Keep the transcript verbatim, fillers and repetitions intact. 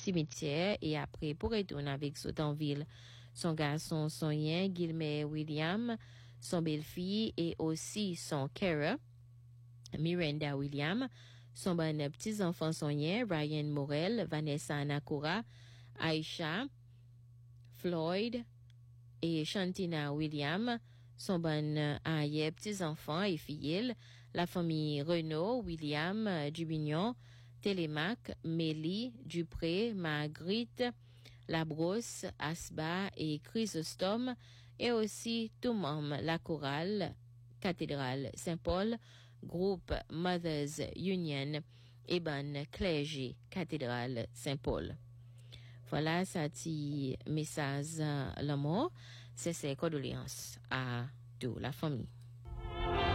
cimetière et après pour retourner avec son en ville. Son garçon, son yen, Gilmer William, son belle-fille et aussi son Kara, Miranda William, son bon petits-enfants, son yen, Ryan Morel, Vanessa Anakura, Aisha, Floyd et Shantina William, son bon aïe, petits-enfants et filles, la famille Renault, William, Dubignon, Télémac, Mélie, Dupré, Marguerite, Labrosse, Asba et Chrysostome, et aussi tout membre la chorale, cathédrale Saint-Paul, groupe Mothers Union et bonne clergé, cathédrale Saint-Paul. Voilà, ça dit message l'amour, c'est ses condoléances à toute la famille.